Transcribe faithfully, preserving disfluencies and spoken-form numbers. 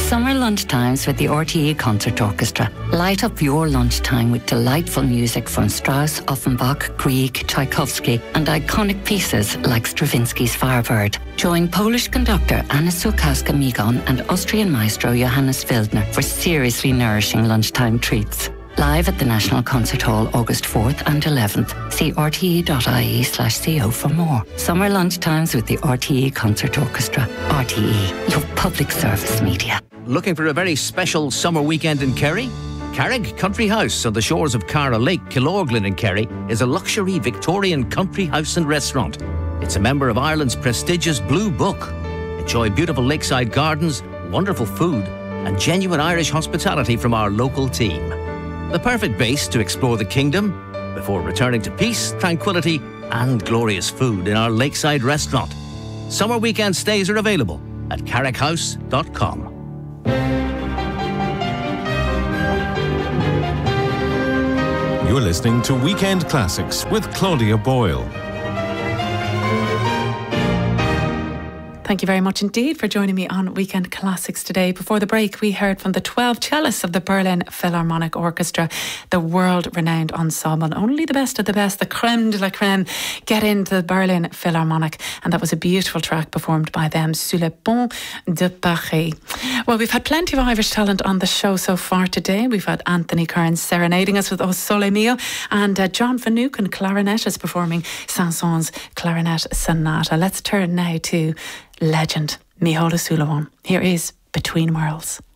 Summer lunchtimes with the R T E Concert Orchestra. Light up your lunchtime with delightful music from Strauss, Offenbach, Grieg, Tchaikovsky and iconic pieces like Stravinsky's Firebird. Join Polish conductor Anna Sulkowska-Migon and Austrian maestro Johannes Wildner for seriously nourishing lunchtime treats. Live at the National Concert Hall August fourth and eleventh. See r t e dot i e slash co for more. Summer lunchtimes with the R T E Concert Orchestra. R T E, your public service media. Looking for a very special summer weekend in Kerry? Carrick Country House on the shores of Cara Lake, Killorglin in Kerry is a luxury Victorian country house and restaurant. It's a member of Ireland's prestigious Blue Book. Enjoy beautiful lakeside gardens, wonderful food and genuine Irish hospitality from our local team. The perfect base to explore the kingdom before returning to peace, tranquility and glorious food in our lakeside restaurant. Summer weekend stays are available at carrick house dot com. You're listening to Weekend Classics with Claudia Boyle. Thank you very much indeed for joining me on Weekend Classics today. Before the break, we heard from the twelve cellists of the Berlin Philharmonic Orchestra, the world-renowned ensemble. Only the best of the best, the creme de la creme, get into the Berlin Philharmonic. And that was a beautiful track performed by them, Sur le Pont de Paris. Well, we've had plenty of Irish talent on the show so far today. We've had Anthony Kearns serenading us with O Sole Mio, and uh, John Finucane, clarinet, is performing Saint-Saëns Clarinet Sonata. Let's turn now to legend Mícheál Ó Súilleabháin. Here is Between Worlds.